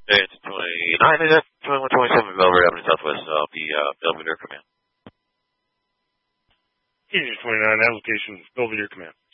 It's 29, is that 2127 Belvedere Avenue Southwest of the Belvedere Command. Agent 29, application Belvedere Command.